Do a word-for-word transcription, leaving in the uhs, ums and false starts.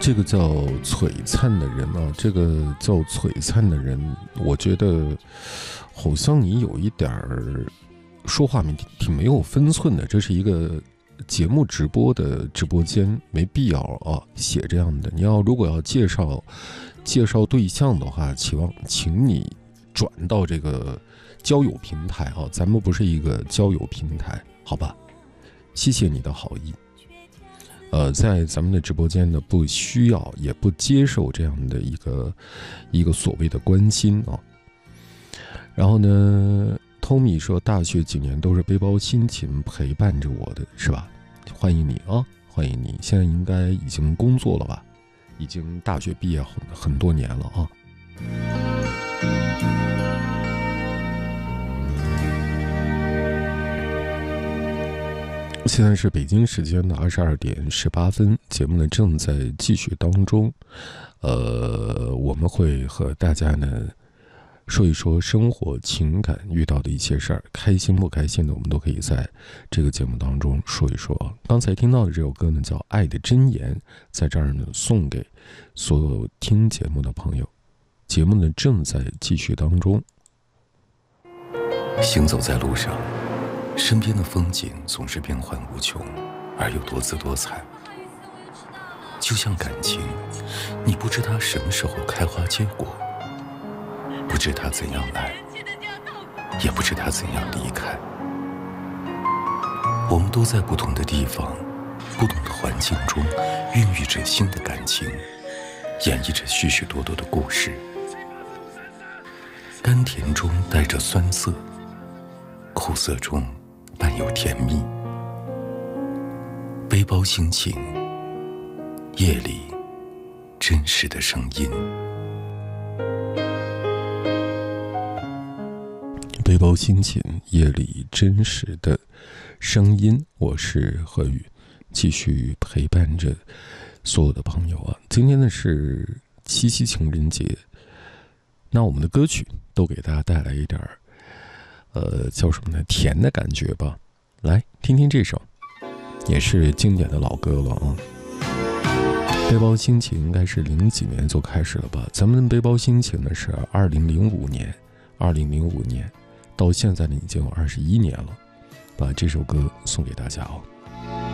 这个叫璀璨的人啊，这个叫璀璨的人，我觉得好像你有一点儿说话挺挺没有分寸的。这是一个节目直播的直播间，没必要啊写这样的。你要如果要介绍介绍对象的话，期望请你转到这个交友平台啊，咱们不是一个交友平台，好吧？谢谢你的好意。呃，在咱们的直播间呢，不需要也不接受这样的一个一个所谓的关心啊。然后呢 ，Tommy 说，大学几年都是背包辛勤陪伴着我的，是吧？欢迎你啊，欢迎你！现在应该已经工作了吧？已经大学毕业很很多年了啊。现在是北京时间的二十二点十八分，节目呢正在继续当中。呃，我们会和大家呢说一说生活情感遇到的一些事儿，开心不开心的，我们都可以在这个节目当中说一说。刚才听到的这首歌呢叫《爱的箴言》，在这儿呢送给所有听节目的朋友。节目呢正在继续当中。 行走在路上，身边的风景总是变幻无穷，而又多姿多彩。就像感情，你不知它什么时候开花结果，不知它怎样来，也不知它怎样离开。我们都在不同的地方，不同的环境中，孕育着新的感情，演绎着许许多多的故事。甘甜中带着酸涩，苦涩中伴有甜蜜。背包心情，夜里真实的声音。 背包心情，夜里真实的声音。我是何宇，继续陪伴着所有的朋友啊。今天呢是七夕情人节，那我们的歌曲都给大家带来一点儿呃，叫什么呢？甜的感觉吧。来听听这首，也是经典的老歌了啊。背包心情应该是零几年就开始了吧？咱们背包心情呢是二零零五年，二零零五年到现在呢已经有二十一年了，把这首歌送给大家哦。